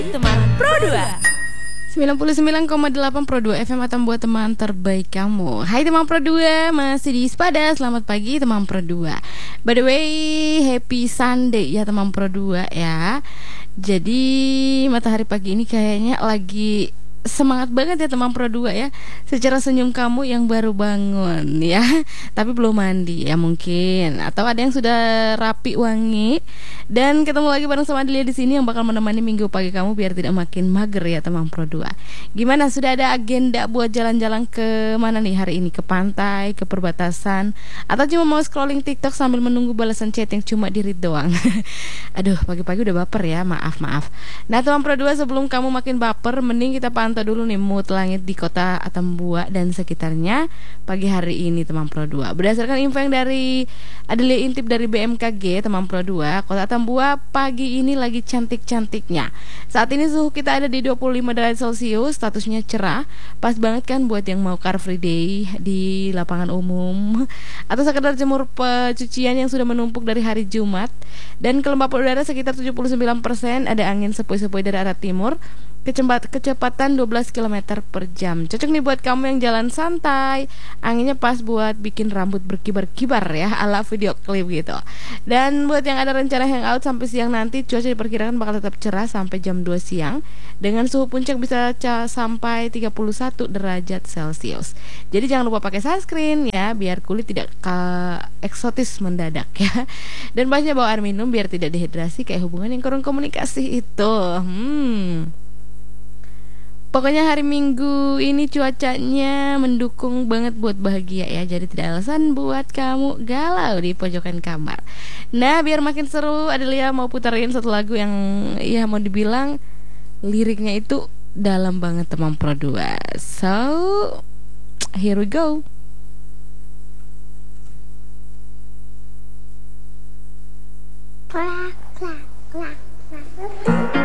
Teman Pro 2 99,8 Pro 2 FM atau buat teman terbaik kamu. Hai teman Pro 2, masih di Spada. Selamat pagi teman Pro 2. By the way, happy Sunday ya teman Pro 2 ya. Jadi matahari pagi ini kayaknya lagi semangat banget ya teman Pro 2 ya. Secara senyum kamu yang baru bangun ya, tapi belum mandi ya mungkin, atau ada yang sudah rapi wangi. Dan ketemu lagi bareng sama Adelia di sini yang bakal menemani minggu pagi kamu biar tidak makin mager ya teman Pro 2. Gimana, sudah ada agenda buat jalan-jalan ke mana nih hari ini? Ke pantai, ke perbatasan, atau cuma mau scrolling TikTok sambil menunggu balasan chat yang cuma di read doang? Aduh, pagi-pagi udah baper ya, maaf. Nah teman Pro 2, sebelum kamu makin baper, mending kita pantau dulu nih mood langit di kota Atambua dan sekitarnya pagi hari ini teman Pro 2. Berdasarkan info yang dari Adelia intip dari BMKG teman Pro 2, kota Atambua pagi ini lagi cantik-cantiknya. Saat ini suhu kita ada di 25 derajat Celcius, statusnya cerah. Pas banget kan buat yang mau car free day di lapangan umum atau sekedar jemur pecucian yang sudah menumpuk dari hari Jumat. Dan kelembapan udara sekitar 79%, ada angin sepoi-sepoi dari arah timur, kecepatan 12 km per jam. Cocok nih buat kamu yang jalan santai. Anginnya pas buat bikin rambut berkibar-kibar ya, ala video klip gitu. Dan buat yang ada rencana hangout sampai siang nanti, cuaca diperkirakan bakal tetap cerah sampai jam 2 siang dengan suhu puncak bisa sampai 31 derajat Celcius. Jadi jangan lupa pakai sunscreen ya, biar kulit tidak eksotis mendadak ya. Dan pastinya bawa air minum biar tidak dehidrasi kayak hubungan yang kurang komunikasi itu. Pokoknya hari Minggu ini cuacanya mendukung banget buat bahagia ya. Jadi tidak alasan buat kamu galau di pojokan kamar. Nah, biar makin seru, Adelia mau puterin satu lagu yang ya mau dibilang liriknya itu dalam banget teman Pro 2. So, here we go. Plak, plak, plak, plak.